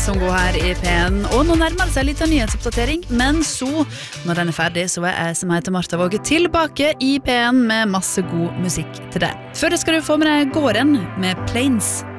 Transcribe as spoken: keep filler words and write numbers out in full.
som går her i P en. Og nå nærmer det seg litt av nyhetsoppdatering, men så, når den er ferdig, så er jeg som heter Martha Våge tilbake i P en med masse god musikk til deg. Før det skal du få med deg Gården med Plains.